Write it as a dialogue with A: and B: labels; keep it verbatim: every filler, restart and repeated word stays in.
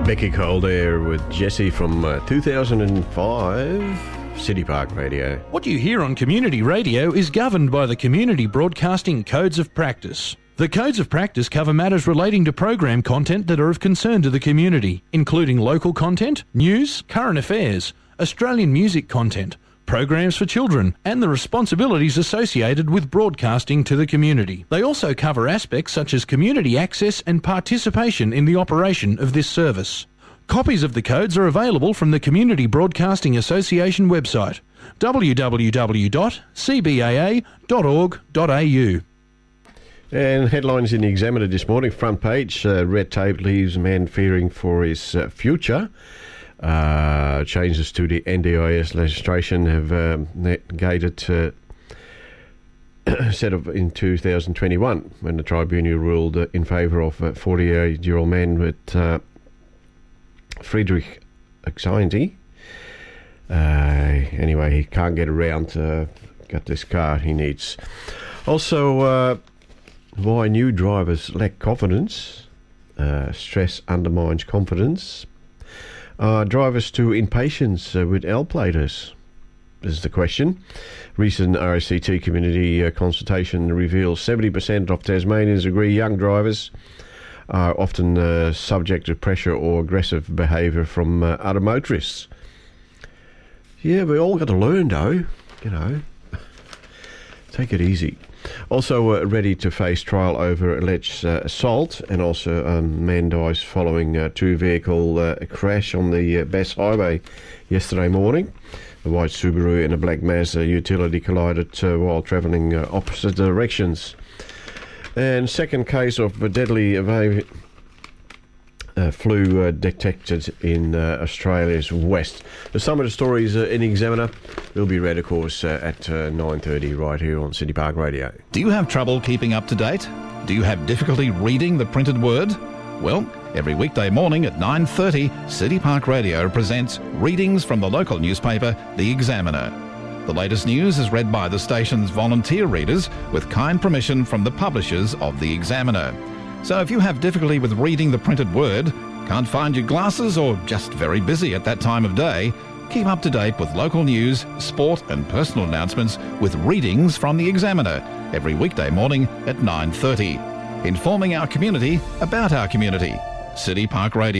A: Becky Cole there with Jesse from uh, two thousand five, City Park Radio.
B: What you hear on community radio is governed by the Community Broadcasting Codes of Practice. The Codes of Practice cover matters relating to program content that are of concern to the community, including local content, news, current affairs, Australian music content, programs for children, and the responsibilities associated with broadcasting to the community. They also cover aspects such as community access and participation in the operation of this service. Copies of the codes are available from the Community Broadcasting Association website, w w w dot c b a a dot org dot a u.
A: And headlines in the Examiner this morning, front page, uh, red tape leaves man fearing for his uh, future. Uh, changes to the N D I S legislation have um, negated uh, set of in two thousand twenty-one when the tribunal ruled uh, in favour of a forty-eight-year-old man with uh, Friedrich Exendi. Uh, anyway, he can't get around to get this car he needs. Also, uh, why new drivers lack confidence. Uh, stress undermines confidence. Are drivers too impatient uh, with L-platers? This is the question. Recent R A C T community uh, consultation reveals seventy percent of Tasmanians agree young drivers are often uh, subject to pressure or aggressive behaviour from uh, other motorists. Yeah, we all got to learn though, you know. Take it easy. Also uh, ready to face trial over alleged uh, assault, and also um, man dies following a two-vehicle uh, crash on the uh, Bass Highway yesterday morning. A white Subaru and a black Mazda utility collided uh, while travelling uh, opposite directions. And second case of a deadly avian uh, flu uh, detected in uh, Australia's west. So some of the stories uh, in the Examiner will be read, of course, uh, at uh, nine thirty right here on City Park Radio.
C: Do you have trouble keeping up to date? Do you have difficulty reading the printed word? Well, every weekday morning at nine thirty, City Park Radio presents readings from the local newspaper, The Examiner. The latest news is read by the station's volunteer readers with kind permission from the publishers of The Examiner. So if you have difficulty with reading the printed word, can't find your glasses, or just very busy at that time of day, keep up to date with local news, sport and personal announcements with readings from The Examiner every weekday morning at nine thirty. Informing our community about our community. City Park Radio.